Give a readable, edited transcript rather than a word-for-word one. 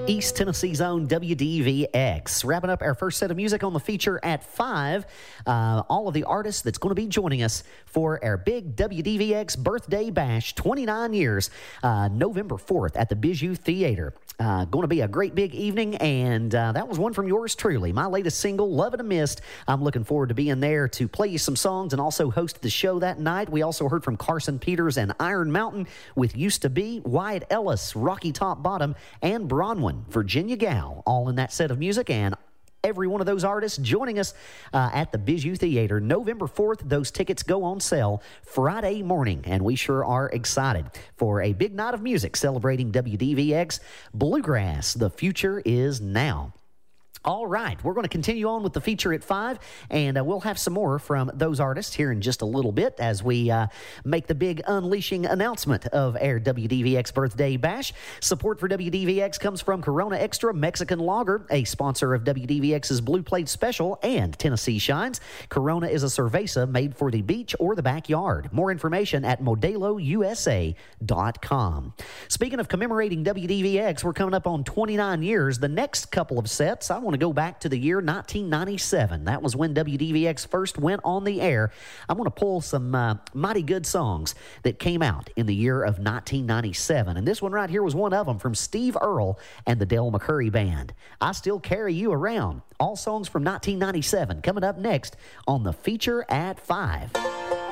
East Tennessee's own WDVX. Wrapping up our first set of music on the feature at 5. All of the artists that's going to be joining us for our big WDVX birthday bash, 29 years, November 4th at the Bijou Theater. Going to be a great big evening, and that was one from yours truly. My latest single, Lovin' a Mist. I'm looking forward to being there to play you some songs and also host the show that night. We also heard from Carson Peters and Iron Mountain with Used to Be, Wyatt Ellis, Rocky Top Bottom, and Bronwyn, Virginia Gal, all in that set of music, and every one of those artists joining us at the Bijou Theater November 4th. Those tickets go on sale Friday morning, and we sure are excited for a big night of music celebrating WDVX Bluegrass. The future is now. All right, we're going to continue on with the feature at 5, and we'll have some more from those artists here in just a little bit as we make the big unleashing announcement of our WDVX Birthday Bash. Support for WDVX comes from Corona Extra Mexican Lager, a sponsor of WDVX's Blue Plate Special and Tennessee Shines. Corona is a cerveza made for the beach or the backyard. More information at modelousa.com. Speaking of commemorating WDVX, we're coming up on 29 years. The next couple of sets, I want to go back to the year 1997. That was when WDVX first went on the air. I want to pull some mighty good songs that came out in the year of 1997. And this one right here was one of them from Steve Earle and the Del McCoury Band. I Still Carry You Around. All songs from 1997 coming up next on the feature at 5.